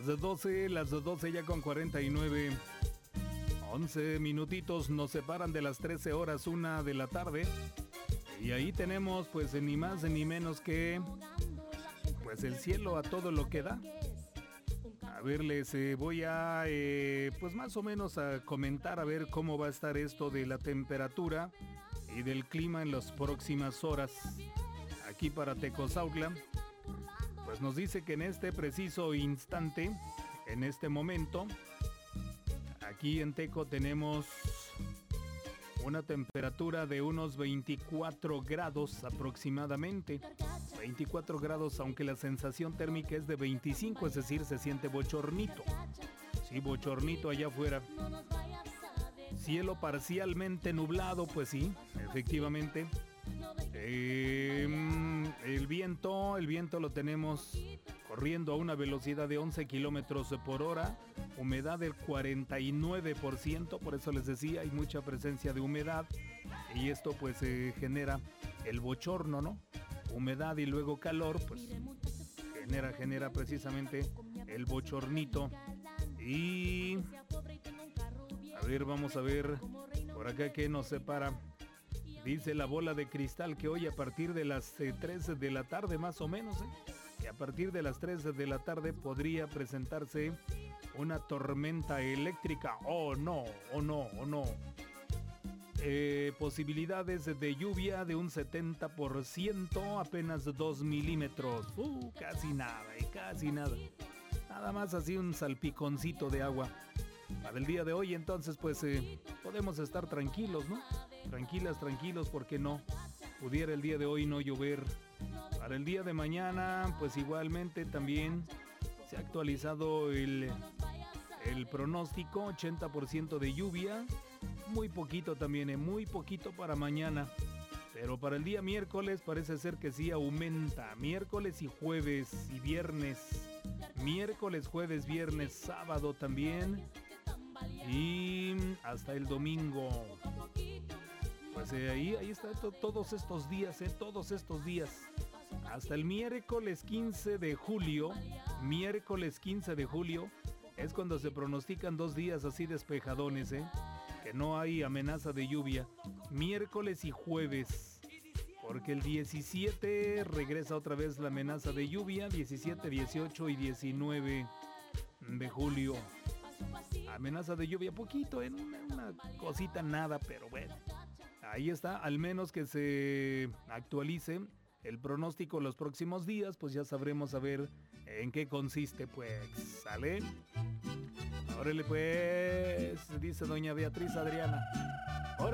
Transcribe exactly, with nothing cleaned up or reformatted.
doce, las doce ya con cuarenta y nueve. once minutitos nos separan de las trece horas, una de la tarde. Y ahí tenemos pues ni más ni menos que pues el cielo a todo lo que da. A ver, les eh, voy a eh, pues más o menos a comentar a ver cómo va a estar esto de la temperatura y del clima en las próximas horas. Aquí para Tecozautla, pues nos dice que en este preciso instante, en este momento, aquí en Teco tenemos una temperatura de unos veinticuatro grados aproximadamente. veinticuatro grados, aunque la sensación térmica es de veinticinco, es decir, se siente bochornito. Sí, bochornito allá afuera. Cielo parcialmente nublado, pues sí, efectivamente. Eh, el viento, el viento lo tenemos corriendo a una velocidad de once kilómetros por hora. Humedad del cuarenta y nueve por ciento, por eso les decía, hay mucha presencia de humedad. Y esto pues eh, genera el bochorno, ¿no? Humedad y luego calor, pues genera, genera precisamente el bochornito. Y a ver, vamos a ver por acá qué nos separa. Dice la bola de cristal que hoy a partir de las eh, tres de la tarde más o menos, ¿eh? que a partir de las tres de la tarde podría presentarse una tormenta eléctrica. Oh no, oh no, oh no. Eh, posibilidades de lluvia de un setenta por ciento, apenas dos milímetros. Uh, casi nada, eh, casi nada. Nada más así un salpiconcito de agua. Para el día de hoy entonces pues eh, podemos estar tranquilos, ¿no? Tranquilas, tranquilos, porque no pudiera el día de hoy no llover. Para el día de mañana pues igualmente también se ha actualizado el, el pronóstico, ochenta por ciento de lluvia. Muy poquito también, eh, muy poquito para mañana. Pero para el día miércoles parece ser que sí aumenta. Miércoles y jueves y viernes. Miércoles, jueves, viernes, sábado también. Y hasta el domingo. Pues eh, ahí, ahí está to, todos estos días, eh, todos estos días. Hasta el miércoles quince de julio. Miércoles quince de julio es cuando se pronostican dos días así despejadones, eh. Que no hay amenaza de lluvia. Miércoles y jueves. Porque el diecisiete regresa otra vez la amenaza de lluvia. diecisiete, dieciocho y diecinueve de julio. Amenaza de lluvia, poquito, en una, una cosita nada, pero bueno. Ahí está, al menos que se actualice el pronóstico los próximos días, pues ya sabremos a ver en qué consiste, pues. ¿Sale? Órale pues, dice doña Beatriz Adriana. Órale.